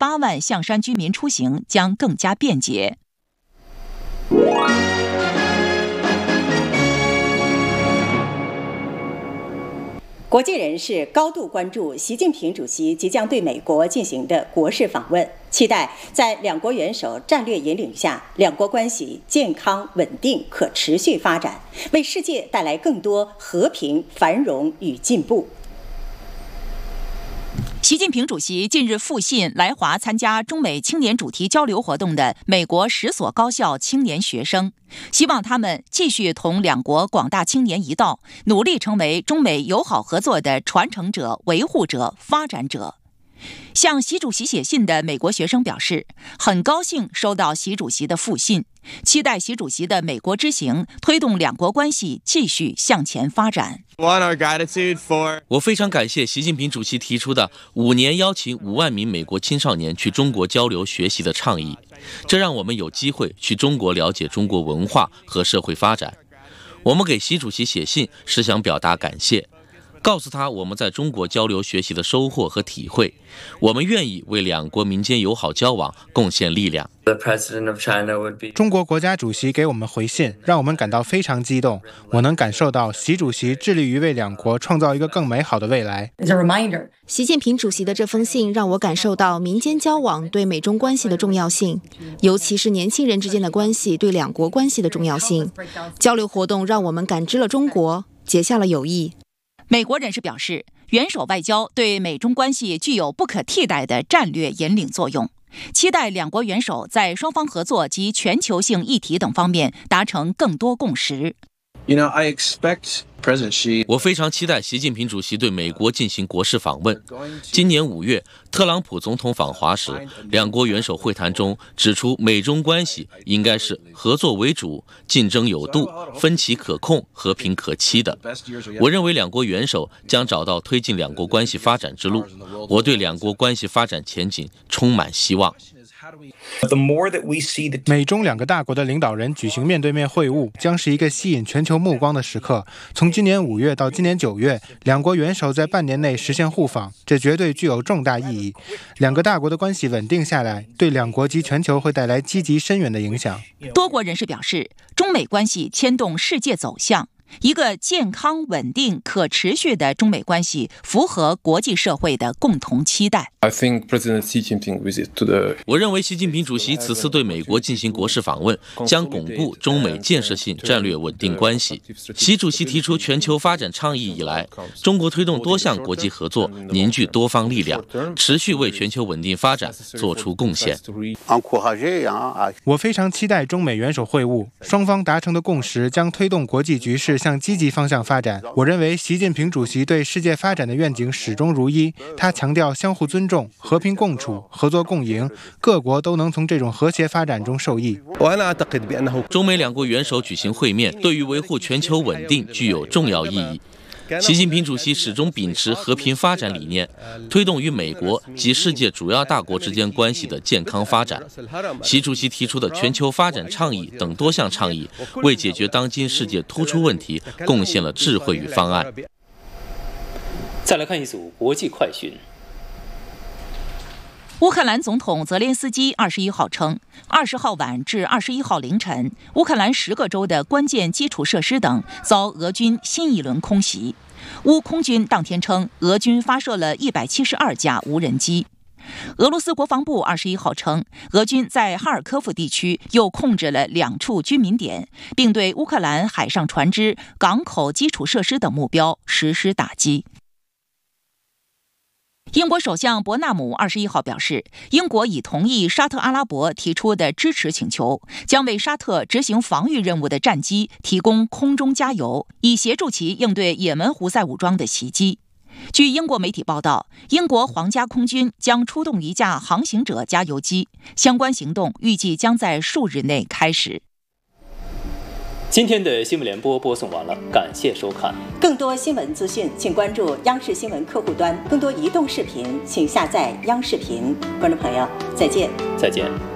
18万象山居民出行将更加便捷。 国际人士高度关注习近平主席即将对美国进行的国事访问，期待在两国元首战略引领下，两国关系健康、稳定、可持续发展，为世界带来更多和平、繁荣与进步。 习近平主席近日复信来华参加中美青年主题交流活动的美国10所高校青年学生，希望他们继续同两国广大青年一道，努力成为中美友好合作的传承者、维护者、发展者。向习主席写信的美国学生表示，很高兴收到习主席的复信，期待习主席的美国之行推动两国关系继续向前发展。 我非常感谢习近平主席提出的5年邀请5万名美国青少年去中国交流学习的倡议，这让我们有机会去中国了解中国文化和社会发展。我们给习主席写信是想表达感谢，告诉他我们在中国交流学习的收获和体会，我们愿意为两国民间友好交往贡献力量。 中国国家主席给我们回信，让我们感到非常激动。我能感受到习主席致力于为两国创造一个更美好的未来。 习近平主席的这封信让我感受到民间交往对美中关系的重要性，尤其是年轻人之间的关系对两国关系的重要性。交流活动让我们感知了中国，结下了友谊。 美国人士表示，元首外交对美中关系具有不可替代的战略引领作用，期待两国元首在双方合作及全球性议题等方面达成更多共识。 我非常期待习近平主席对美国进行国事访问。今年5月，特朗普总统访华时，两国元首会谈中指出，美中关系应该是合作为主、竞争有度、分歧可控、和平可期的。我认为两国元首将找到推进两国关系发展之路。我对两国关系发展前景充满希望。 美中两个大国的领导人举行面对面会晤，将是一个吸引全球目光的时刻。从今年5月到今年9月，两国元首在半年内实现互访，这绝对具有重大意义。两个大国的关系稳定下来，对两国及全球会带来积极深远的影响。 多国人士表示，中美关系牵动世界走向。一个健康、稳定、可持续的中美关系符合国际社会的共同期待。 我认为习近平主席此次对美国进行国事访问，将巩固中美建设性战略稳定关系。习主席提出全球发展倡议以来，中国推动多项国际合作，凝聚多方力量，持续为全球稳定发展做出贡献。 我非常期待中美元首会晤，双方达成的共识将推动国际局势向积极方向发展。我认为习近平主席对世界发展的愿景始终如一，他强调相互尊重、和平共处、合作共赢，各国都能从这种和谐发展中受益。 中美两国元首举行会面，对于维护全球稳定具有重要意义。习近平主席始终秉持和平发展理念，推动与美国及世界主要大国之间关系的健康发展。习主席提出的全球发展倡议等多项倡议，为解决当今世界突出问题贡献了智慧与方案。 再来看一组国际快讯。 乌克兰总统泽连斯基21号称，20号晚至21号凌晨，乌克兰10个州的关键基础设施等遭俄军新一轮空袭。乌空军当天称，俄军发射了172架无人机。俄罗斯国防部21号称，俄军在哈尔科夫地区又控制了2处居民点，并对乌克兰海上船只、港口基础设施等目标实施打击。英国首相伯纳姆21号表示，英国已同意沙特阿拉伯提出的支持请求，将为沙特执行防御任务的战机提供空中加油，以协助其应对也门胡塞武装的袭击。据英国媒体报道，英国皇家空军将出动一架航行者加油机，相关行动预计将在数日内开始。 今天的新闻联播播送完了，感谢收看。 更多新闻资讯，请关注央视新闻客户端；更多移动视频，请下载央视频。观众朋友，再见。 再见。